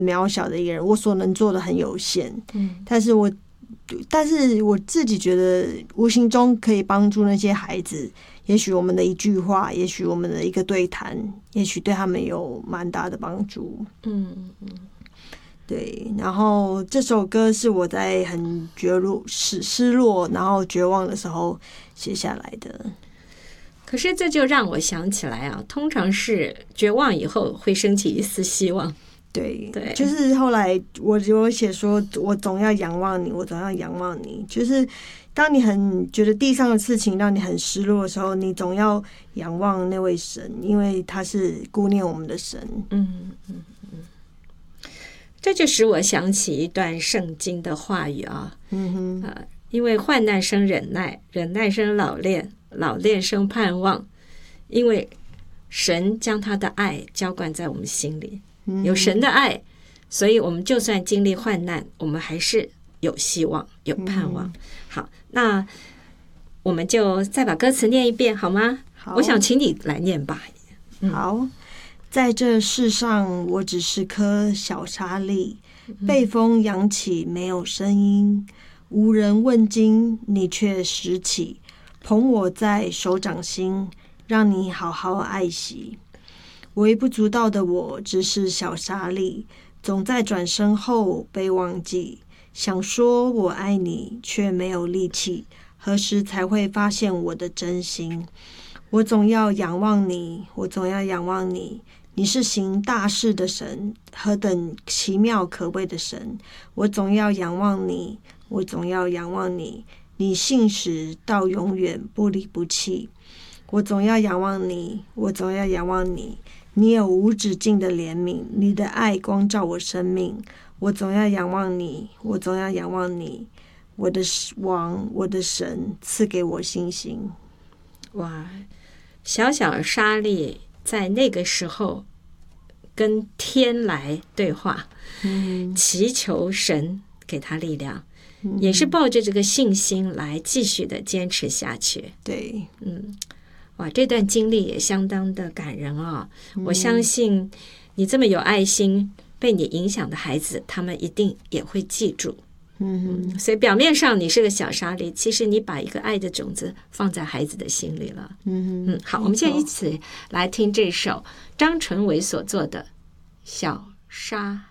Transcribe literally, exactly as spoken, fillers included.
渺小的一个人，我所能做的很有限。 嗯， 但是我但是我自己觉得无形中可以帮助那些孩子，也许我们的一句话，也许我们的一个对谈，也许对他们有蛮大的帮助。 嗯嗯， 对。然后这首歌是我在很绝落失失落然后绝望的时候写下来的。 可是这就让我想起来啊，通常是绝望以后会升起一丝希望。 对对， 就是后来我有写说，我总要仰望你，我总要仰望你。就是当你很觉得地上的事情让你很失落的时候，你总要仰望那位神，因为他是顾念我们的神。 嗯嗯嗯，这就使我想起一段圣经的话语啊， 嗯哼， 呃，因为患难生忍耐，忍耐生老练，老练生盼望，因为神将他的爱浇灌在我们心里。有神的爱，所以我们就算经历患难，我们还是有希望，有盼望。好，那我们就再把歌词念一遍好吗？ 好， 我想请你来念吧。 嗯、好，在这世上，我只是颗小沙粒，被风扬起，没有声音，无人问津，你却拾起，捧我在手掌心，让你好好爱惜。微不足道的我只是小沙粒，总在转身后被忘记，想说我爱你却没有力气，何时才会发现我的真心？我总要仰望你，我总要仰望你，你是行大事的神，何等奇妙可畏的神！我总要仰望你，我总要仰望你，你信实到永远，不离不弃。我总要仰望你，我总要仰望你，你有无止境的怜悯，你的爱光照我生命。我总要仰望你，我总要仰望你，我的王，我的神，赐给我信心。 哇，小小的沙粒在那个时候跟天来对话， 嗯， 祈求神给他力量， 嗯， 也是抱着这个信心来继续的坚持下去。 对， 嗯，哇，这段经历也相当的感人啊、哦！ 嗯， 我相信你这么有爱心，被你影响的孩子，他们一定也会记住。 嗯， 所以表面上你是个小沙粒，其实你把一个爱的种子放在孩子的心里了。 嗯嗯，好，我们现在一起来听这首张纯伟所作的《小沙